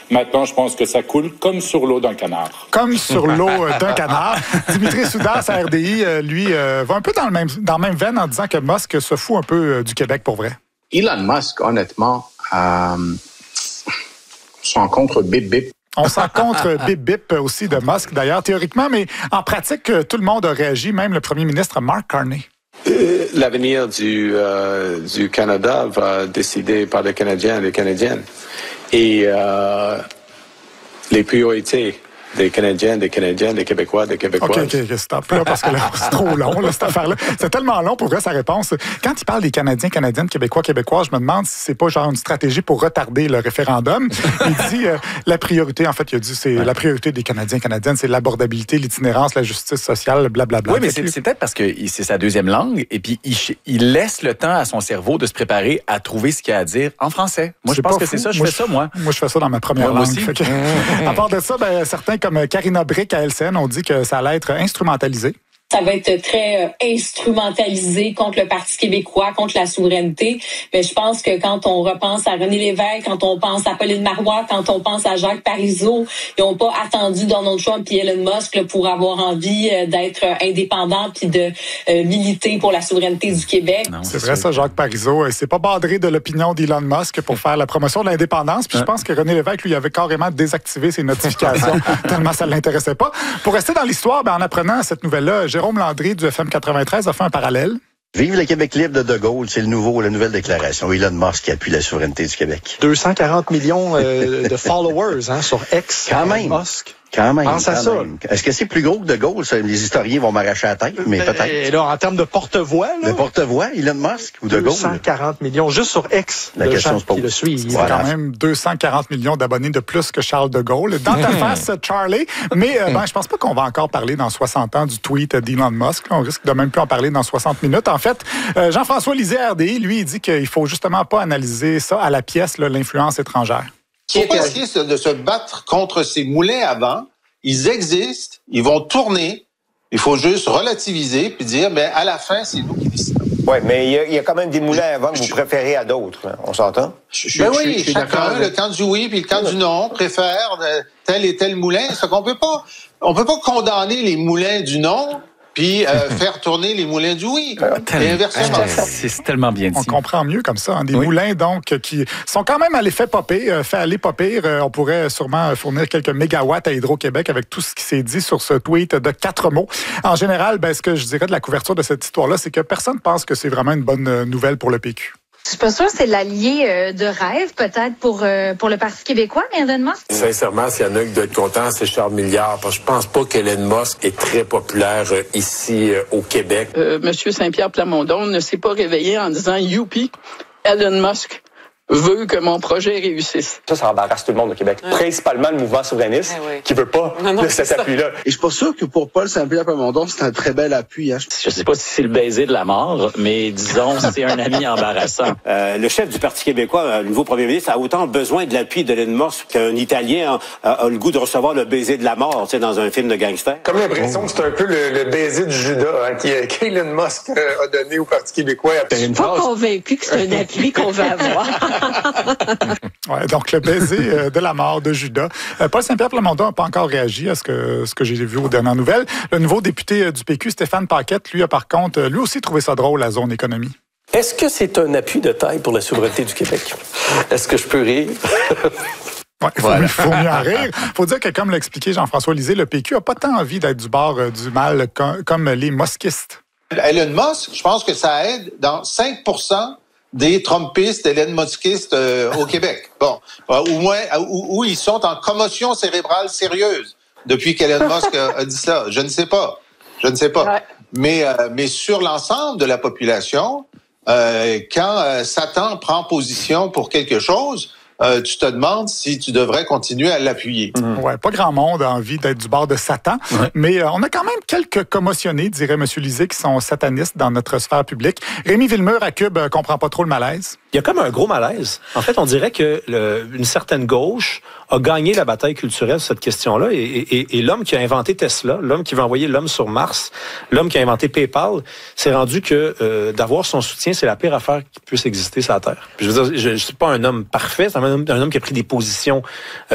Maintenant, je pense que ça coule comme sur l'eau d'un canard. Comme sur l'eau d'un canard. Dimitri Soudas, à RDI, lui, va un peu dans la même veine en disant que Musk se fout un peu du Québec pour vrai. Elon Musk, honnêtement, sont contre Bip Bip. On s'en contre Bip Bip aussi de Musk, d'ailleurs, théoriquement, mais en pratique, tout le monde a réagi, même le premier ministre Mark Carney. L'avenir du Canada va décider par les Canadiens et les Canadiennes. Et les priorités des Canadiens, des Canadiennes, des Québécois, des Québécoises. OK, stop là, parce que là, c'est trop long, là, cette affaire-là. C'est tellement long pour vrai, sa réponse. Quand il parle des Canadiens, Canadiennes, Québécois, Québécoises, je me demande si c'est pas genre une stratégie pour retarder le référendum. Il dit la priorité, en fait, il a dit c'est la priorité des Canadiens, Canadiennes, c'est l'abordabilité, l'itinérance, la justice sociale, blablabla. Oui, mais c'est peut-être parce que c'est sa deuxième langue et puis il laisse le temps à son cerveau de se préparer à trouver ce qu'il a à dire en français. Moi, je pense que c'est ça. Je fais ça, moi. Moi, je fais ça dans ma première langue. Aussi. À part de ça, certains comme Karina Brick à LCN ont dit que ça allait être instrumentalisé. Ça va être très instrumentalisé contre le Parti québécois, contre la souveraineté. Mais je pense que quand on repense à René Lévesque, quand on pense à Pauline Marois, quand on pense à Jacques Parizeau, ils n'ont pas attendu Donald Trump et Elon Musk là, pour avoir envie d'être indépendants puis de militer pour la souveraineté du Québec. Non, c'est vrai ça, Jacques Parizeau. C'est pas badré de l'opinion d'Elon Musk pour faire la promotion de l'indépendance. Puis je pense que René Lévesque, lui, avait carrément désactivé ses notifications tellement ça ne l'intéressait pas. Pour rester dans l'histoire, en apprenant cette nouvelle-là, Jérôme Landry du FM 93 a fait un parallèle. Vive le Québec libre de Gaulle, c'est la nouvelle déclaration. Elon Musk qui appuie la souveraineté du Québec. 240 millions de followers sur X. Quand même. Musk. Quand même. Pense à ça. Est-ce que c'est plus gros que De Gaulle? Ça? Les historiens vont m'arracher la tête, mais peut-être. Et là, en termes de porte-voix, là. De porte-voix, Elon Musk ou De Gaulle? 240 millions juste sur X. La question se pose. Qui le suivent. C'est quand même 240 millions d'abonnés de plus que Charles de Gaulle. Dans ta face, Charlie. Mais je pense pas qu'on va encore parler dans 60 ans du tweet d'Elon Musk. On risque de même plus en parler dans 60 minutes. En fait, Jean-François Lisée, RDI, lui, il dit qu'il faut justement pas analyser ça à la pièce, là, l'influence étrangère. Il faut pas essayer de se battre contre ces moulins à vent. Ils existent, ils vont tourner. Il faut juste relativiser puis dire, à la fin, c'est nous qui décidons. Oui, mais il y a quand même des moulins à vent que vous préférez à d'autres. Là. On s'entend? Oui, chacun, le camp du oui puis le camp du non, préfère tel et tel moulin. C'est qu'on peut pas condamner les moulins du non puis faire tourner les moulins du oui. Et inversement. C'est tellement bien dit. On comprend mieux comme ça. Des moulins, donc, qui sont quand même à l'effet pas pire. Fait aller pas pire. On pourrait sûrement fournir quelques mégawatts à Hydro-Québec avec tout ce qui s'est dit sur ce tweet de 4 mots. En général, ce que je dirais de la couverture de cette histoire-là, c'est que personne ne pense que c'est vraiment une bonne nouvelle pour le PQ. Je suis pas sûre que c'est l'allié de rêve, peut-être, pour le Parti québécois, Elon Musk. Sincèrement, s'il y en a qui doivent être contents, c'est Charles Milliard. Parce que je pense pas qu'Elon Musk est très populaire ici au Québec. Monsieur Saint-Pierre Plamondon ne s'est pas réveillé en disant « Youpi, Elon Musk veut que mon projet réussisse. » Ça embarrasse tout le monde au Québec. Principalement le mouvement souverainiste qui veut pas de cet appui-là. Et je suis pas sûr que pour Paul Saint-Pierre Plamondon, c'est un très bel appui. Hein. Je sais pas si c'est le baiser de la mort, mais disons, c'est un ami embarrassant. Le chef du Parti québécois, le nouveau premier ministre, a autant besoin de l'appui d'Elon Musk qu'un Italien a le goût de recevoir le baiser de la mort, dans un film de gangster. Comme l'impression que c'est un peu le baiser du Judas qu'Elon Musk a donné au Parti québécois. Je suis pas convaincu que c'est un appui qu'on va avoir. Ouais, donc le baiser de la mort de Judas. Paul Saint-Pierre Plamondon n'a pas encore réagi à ce que j'ai vu aux dernières nouvelles. Le nouveau député du PQ, Stéphane Paquette, lui a par contre, lui aussi trouvé ça drôle, la zone économie. Est-ce que c'est un appui de taille pour la souveraineté du Québec? Est-ce que je peux rire? Ouais, il faut mieux en rire. Il faut dire que, comme l'a expliqué Jean-François Lisée, le PQ n'a pas tant envie d'être du bord du mal comme les muskistes. Elon Musk, je pense que ça aide dans 5% des Trumpistes, Elon Muskistes au Québec. Bon, au moins où ils sont en commotion cérébrale sérieuse depuis qu'Elon Musk a dit ça. Je ne sais pas. Ouais. Mais sur l'ensemble de la population, quand Satan prend position pour quelque chose, tu te demandes si tu devrais continuer à l'appuyer. Ouais, pas grand monde a envie d'être du bord de Satan, mais on a quand même quelques commotionnés, dirait M. Lisée, qui sont satanistes dans notre sphère publique. Rémi Villemur à Cube comprend pas trop le malaise. Il y a comme un gros malaise. En fait, on dirait que une certaine gauche a gagné la bataille culturelle sur cette question-là. Et l'homme qui a inventé Tesla, l'homme qui va envoyer l'homme sur Mars, l'homme qui a inventé PayPal, s'est rendu que d'avoir son soutien, c'est la pire affaire qui puisse exister sur la Terre. Puis je veux dire, je suis pas un homme parfait, c'est un homme qui a pris des positions